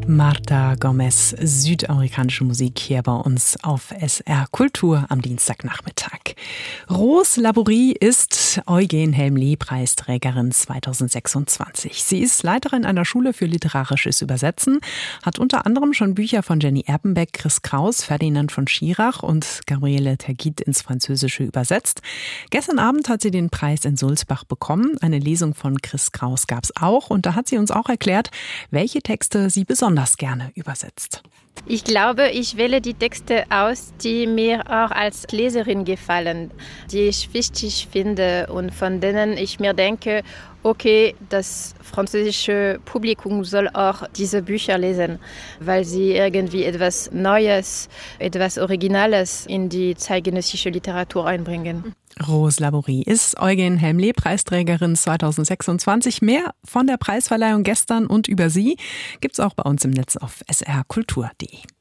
Marta Gomez, südamerikanische Musik hier bei uns auf SR Kultur am Dienstagnachmittag. Rose Laborie ist Eugen Helmli-Preisträgerin 2026. Sie ist Leiterin einer Schule für literarisches Übersetzen, hat unter anderem schon Bücher von Jenny Erpenbeck, Chris Kraus, Ferdinand von Schirach und Gabriele Tergit ins Französische übersetzt. Gestern Abend hat sie den Preis in Sulzbach bekommen. Eine Lesung von Chris Kraus gab es auch und da hat sie uns auch erklärt, welche Texte sie besonders gerne übersetzt. Ich glaube, ich wähle die Texte aus, die mir auch als Leserin gefallen, die ich wichtig finde und von denen ich mir denke, okay, das französische Publikum soll auch diese Bücher lesen, weil sie irgendwie etwas Neues, etwas Originales in die zeitgenössische Literatur einbringen. Rose Laborie ist Eugen Helmli-Preisträgerin 2026. Mehr von der Preisverleihung gestern und über sie gibt's auch bei uns im Netz auf srkultur.de.